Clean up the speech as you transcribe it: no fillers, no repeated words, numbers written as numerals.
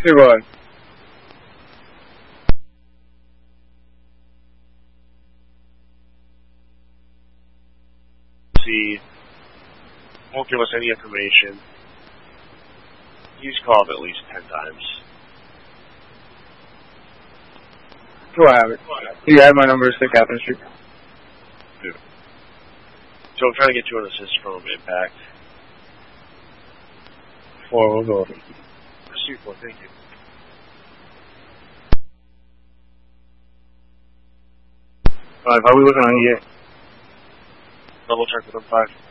Hey, boy. See, won't give us any information. He's called at least 10 times. Do I have it? You have my number, 6 Captain Street. Good. So I'm trying to get you an assist from Impact. 4, we'll go. Pursuit 4, thank you. Alright, how are we looking on here? Double check with him 5.